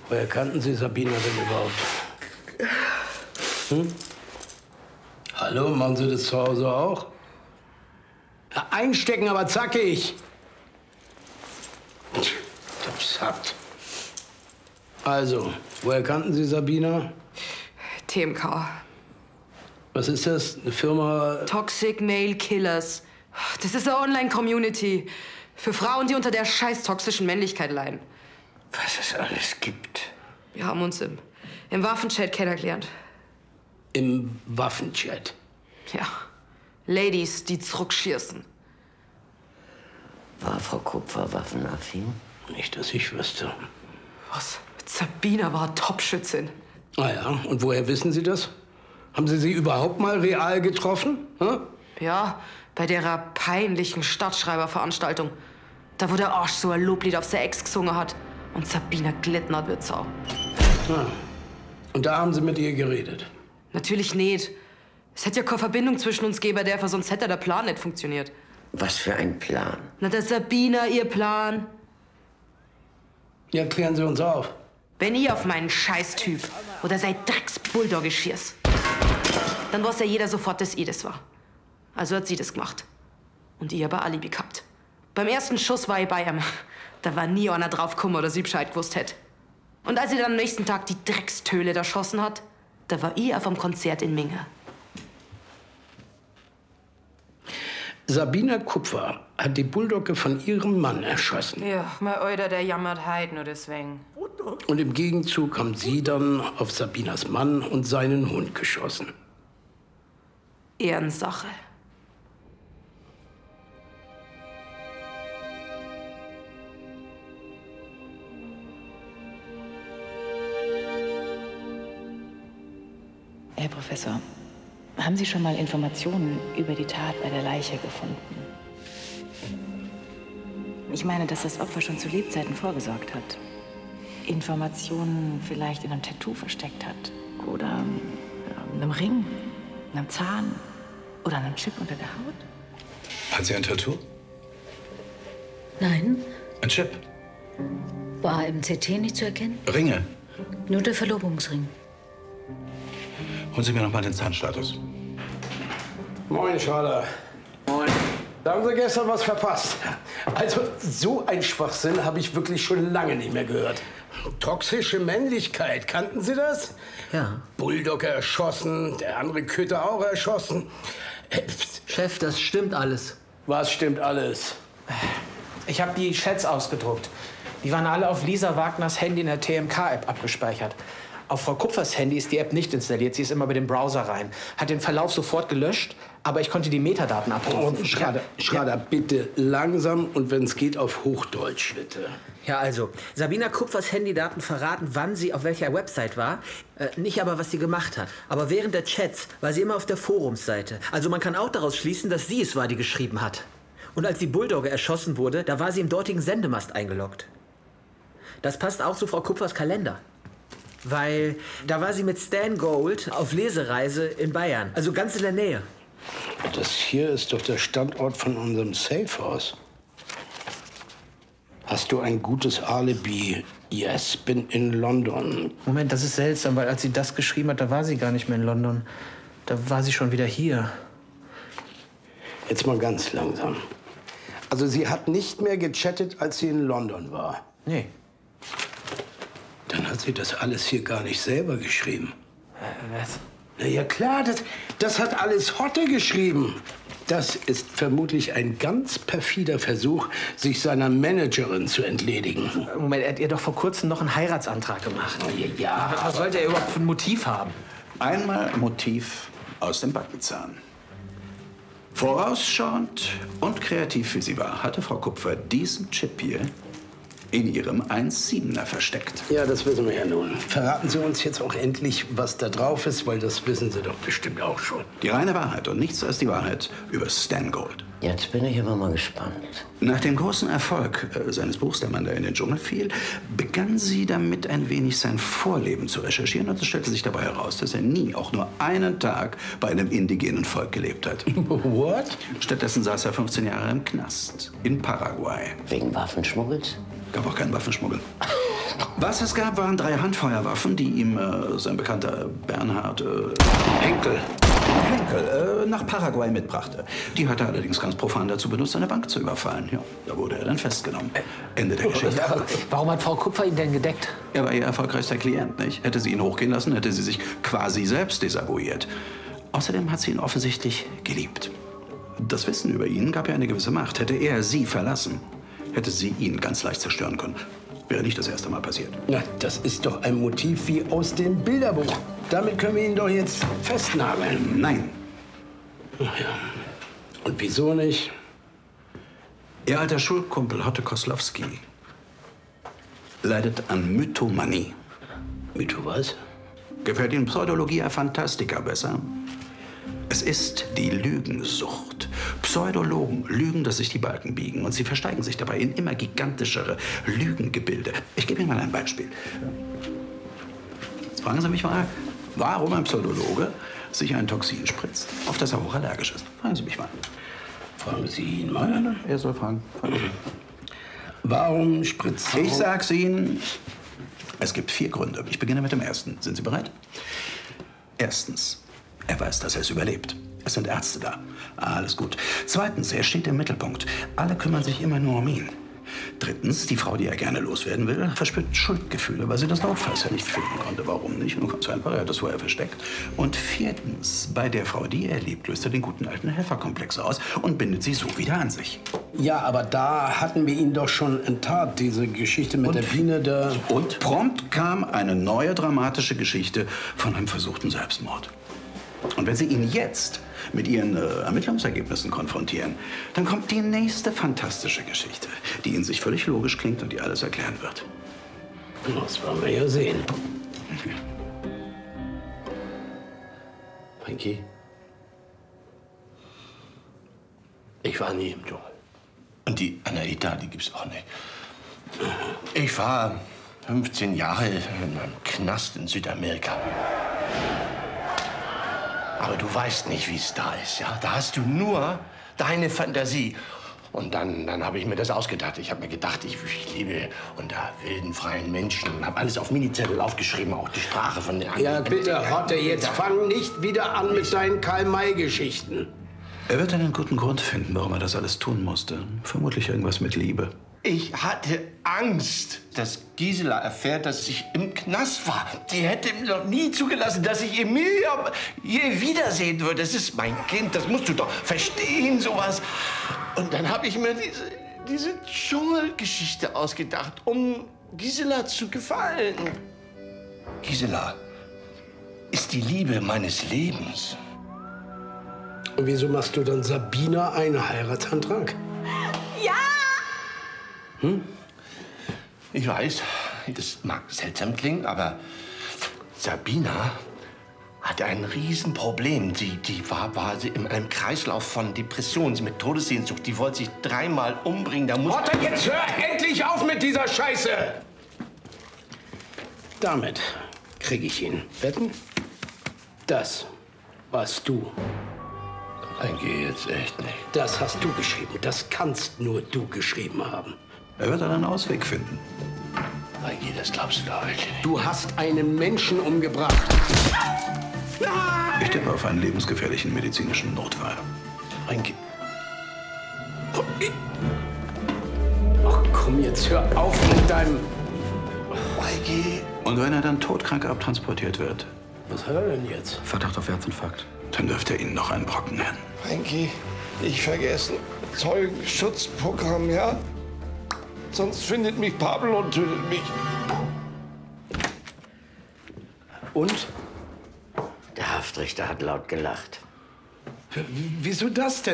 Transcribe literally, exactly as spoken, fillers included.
Woher kannten Sie Sabina denn überhaupt? Hm? Hallo, machen Sie das zu Hause auch? Ja, einstecken, aber zackig. Ich hab's satt. Also, woher kannten Sie Sabina? T M K. Was ist das? Eine Firma? Toxic Male Killers. Das ist eine Online-Community für Frauen, die unter der scheiß toxischen Männlichkeit leiden. Was es alles gibt. Wir haben uns im, im Waffenchat kennengelernt. Im Waffenchat? Ja. Ladies, die zurückschießen. War Frau Kupfer waffenaffin? Nicht, dass ich wüsste. Was? Sabina war Topschützin. Ah ja, und woher wissen Sie das? Haben Sie sie überhaupt mal real getroffen? Hm? Ja, bei der peinlichen Stadtschreiberveranstaltung. Da, wo der Arsch so ein Loblied auf seine Ex gesungen hat. Und Sabina glitten hat wie Sau. Ah. Und da haben Sie mit ihr geredet? Natürlich nicht. Es hätte ja keine Verbindung zwischen uns gegeben, der, sonst hätte der Plan nicht funktioniert. Was für ein Plan? Na, der Sabina, ihr Plan. Ja, klären Sie uns auf. Wenn ich auf meinen Scheißtyp oder sein Drecks-Bulldogge schieß, dann weiß ja jeder sofort, dass ich das war. Also hat sie das gemacht. Und ich habe ein Alibi gehabt. Beim ersten Schuss war ich bei ihm. Da war nie einer draufgekommen oder sie Bescheid gewusst hätte. Und als sie dann am nächsten Tag die Dreckstöle erschossen hat, da war ich auf einem Konzert in Minge. Sabina Kupfer hat die Bulldogge von ihrem Mann erschossen. Ja, mein Alter, der jammert halt nur deswegen. Und im Gegenzug haben Sie dann auf Sabinas Mann und seinen Hund geschossen. Ehrensache. Herr Professor, haben Sie schon mal Informationen über die Tat bei der Leiche gefunden? Ich meine, dass das Opfer schon zu Lebzeiten vorgesorgt hat. Informationen vielleicht in einem Tattoo versteckt hat. Oder äh, einem Ring, einem Zahn oder einem Chip unter der Haut. Hat sie ein Tattoo? Nein. Ein Chip? War im C T nicht zu erkennen? Ringe? Nur der Verlobungsring. Holen Sie mir noch mal den Zahnstatus. Moin, Schrader. Moin. Da haben Sie gestern was verpasst. Also, so ein Schwachsinn habe ich wirklich schon lange nicht mehr gehört. Toxische Männlichkeit, kannten Sie das? Ja. Bulldogge erschossen, der andere Köter auch erschossen. Chef, das stimmt alles. Was stimmt alles? Ich habe die Chats ausgedruckt. Die waren alle auf Lisa Wagners Handy in der T M K-App abgespeichert. Auf Frau Kupfers Handy ist die App nicht installiert. Sie ist immer mit dem Browser rein. Hat den Verlauf sofort gelöscht, aber ich konnte die Metadaten abrufen. Oh, Schrader, Schrader, ja. Bitte langsam und wenn es geht auf Hochdeutsch, bitte. Ja, also, Sabina Kupfers Handydaten verraten, wann sie auf welcher Website war. Äh, nicht aber, was sie gemacht hat. Aber während der Chats war sie immer auf der Forumsseite. Also man kann auch daraus schließen, dass sie es war, die geschrieben hat. Und als die Bulldogge erschossen wurde, da war sie im dortigen Sendemast eingeloggt. Das passt auch zu Frau Kupfers Kalender. Weil da war sie mit Stan Gold auf Lesereise in Bayern. Also ganz in der Nähe. Das hier ist doch der Standort von unserem Safehouse. Hast du ein gutes Alibi? Yes, bin in London. Moment, das ist seltsam, weil als sie das geschrieben hat, da war sie gar nicht mehr in London. Da war sie schon wieder hier. Jetzt mal ganz langsam. Also sie hat nicht mehr gechattet, als sie in London war? Nee. Dann hat sie das alles hier gar nicht selber geschrieben. Äh, was? Na ja klar, das, das hat alles Hotte geschrieben. Das ist vermutlich ein ganz perfider Versuch, sich seiner Managerin zu entledigen. Moment, er hat ihr doch vor kurzem noch einen Heiratsantrag gemacht. Oh, ja, was sollte er überhaupt für ein Motiv haben? Einmal Motiv aus dem Backenzahn. Vorausschauend und kreativ wie sie war, hatte Frau Kupfer diesen Chip hier in ihrem eins siebener versteckt. Ja, das wissen wir ja nun. Verraten Sie uns jetzt auch endlich, was da drauf ist, weil das wissen Sie doch bestimmt auch schon. Die reine Wahrheit und nichts als die Wahrheit über Stan Gold. Jetzt bin ich aber mal gespannt. Nach dem großen Erfolg äh, seines Buchs Der Mann, der in den Dschungel fiel, begann sie damit ein wenig sein Vorleben zu recherchieren. Und es stellte sich dabei heraus, dass er nie, auch nur einen Tag, bei einem indigenen Volk gelebt hat. What? Stattdessen saß er fünfzehn Jahre im Knast in Paraguay. Wegen Waffenschmuggels? Gab auch keinen Waffenschmuggel. Was es gab, waren drei Handfeuerwaffen, die ihm äh, sein bekannter Bernhard äh, Henkel. Henkel äh, nach Paraguay mitbrachte. Die hat er allerdings ganz profan dazu benutzt, eine Bank zu überfallen. Ja, da wurde er dann festgenommen. Ende der Geschichte. Aber warum hat Frau Kupfer ihn denn gedeckt? Er war ihr erfolgreichster Klient, nicht? Hätte sie ihn hochgehen lassen, hätte sie sich quasi selbst desavouiert. Außerdem hat sie ihn offensichtlich geliebt. Das Wissen über ihn gab ihr eine gewisse Macht. Hätte er sie verlassen, hätte sie ihn ganz leicht zerstören können. Wäre nicht das erste Mal passiert. Na, das ist doch ein Motiv wie aus dem Bilderbuch. Damit können wir ihn doch jetzt festnageln. Nein. Ach ja. Und wieso nicht? Ihr alter Schulkumpel Hotte Koslowski leidet an Mythomanie. Mytho was? Gefällt Ihnen Pseudologia Fantastica besser? Es ist die Lügensucht. Pseudologen lügen, dass sich die Balken biegen. Und sie versteigen sich dabei in immer gigantischere Lügengebilde. Ich gebe Ihnen mal ein Beispiel. Jetzt fragen Sie mich mal, warum ein Pseudologe sich ein Toxin spritzt, auf das er hochallergisch ist. Fragen Sie mich mal. Fragen Sie ihn mal. Er soll fragen. fragen Sie. Warum spritzt Ich sag's Ihnen, es gibt vier Gründe. Ich beginne mit dem ersten. Sind Sie bereit? Erstens, er weiß, dass er es überlebt. Es sind Ärzte da. Alles gut. Zweitens, er steht im Mittelpunkt. Alle kümmern sich immer nur um ihn. Drittens, die Frau, die er gerne loswerden will, verspürt Schuldgefühle, weil sie das notfalls ja nicht finden konnte. Warum nicht? Nun ganz einfach, er hat das vorher versteckt. Und viertens, bei der Frau, die er liebt, löst er den guten alten Helferkomplex aus und bindet sie so wieder an sich. Ja, aber da hatten wir ihn doch schon enttarnt, diese Geschichte mit Und? der Biene da. Und prompt kam eine neue dramatische Geschichte von einem versuchten Selbstmord. Und wenn Sie ihn jetzt mit Ihren äh, Ermittlungsergebnissen konfrontieren, dann kommt die nächste fantastische Geschichte, die in sich völlig logisch klingt und die alles erklären wird. Das wollen wir ja sehen. Frankie, ich war nie im Dschungel. Und die Anaita, die gibt's auch nicht. Ich war fünfzehn Jahre in einem Knast in Südamerika. Aber du weißt nicht, wie es da ist, ja? Da hast du nur deine Fantasie. Und dann, dann habe ich mir das ausgedacht. Ich habe mir gedacht, ich, ich lebe unter wilden, freien Menschen und habe alles auf Minizettel aufgeschrieben, auch die Sprache von den Ja, anderen. bitte, Hotte, jetzt fang nicht wieder an mit deinen Karl-May-Geschichten. Er wird einen guten Grund finden, warum er das alles tun musste. Vermutlich irgendwas mit Liebe. Ich hatte Angst, dass Gisela erfährt, dass ich im Knast war. Die hätte mir noch nie zugelassen, dass ich Emilia je wiedersehen würde. Das ist mein Kind, das musst du doch verstehen, sowas. Und dann habe ich mir diese, diese Dschungelgeschichte ausgedacht, um Gisela zu gefallen. Gisela ist die Liebe meines Lebens. Und wieso machst du dann Sabina einen Heiratsantrag? Ja! Hm? Ich weiß, das mag seltsam klingen, aber Sabina hatte ein Riesenproblem. Die, die war, war in einem Kreislauf von Depressionen mit Todessehnsucht. Die wollte sich dreimal umbringen. Da muss Hotte, jetzt hör endlich auf mit dieser Scheiße! Damit kriege ich ihn. Wetten? Das warst du. Frankie, jetzt echt nicht. Das hast du geschrieben. Das kannst nur du geschrieben haben. Er wird einen Ausweg finden. Frankie, das glaubst du doch wirklich nicht. Du hast einen Menschen umgebracht. Ich tippe auf einen lebensgefährlichen medizinischen Notfall. Frankie. Ach komm, jetzt hör auf mit deinem... Frankie. Und wenn er dann todkrank abtransportiert wird, Was hat er denn jetzt? Verdacht auf Herzinfarkt, dann wirft er Ihnen noch einen Brocken hin. Frankie, nicht vergessen. Zeugenschutzprogramm, ja? Sonst findet mich Pablo und tötet mich. Und? Der Haftrichter hat laut gelacht. Wieso das denn?